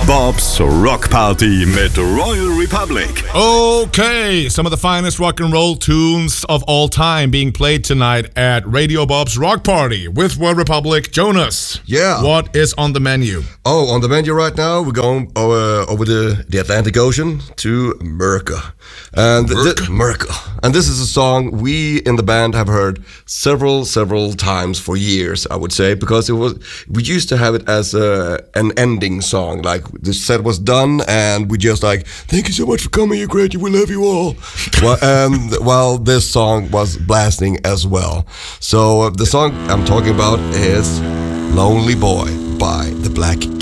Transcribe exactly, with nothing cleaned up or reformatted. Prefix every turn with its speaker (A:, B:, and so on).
A: Bob's Rock Party mit Royal Republic.
B: Okay, some of the finest rock and roll tunes of all time being played tonight at Radio Bob's Rock Party with Royal Republic. Jonas,
C: yeah,
B: what is on the menu?
C: Oh, on the menu right now, we're going uh, over the, the Atlantic Ocean to Merca. And
B: Merca.
C: Th- Merca. And this is a song we in the band have heard several, several times for years, I would say, because it was we used to have it as a, an ending song. Like the set was done, and we just like, thank you so much for coming, you're great, we love you all. well, and while this song was blasting as well. So uh, the song I'm talking about is Lonely Boy by the Black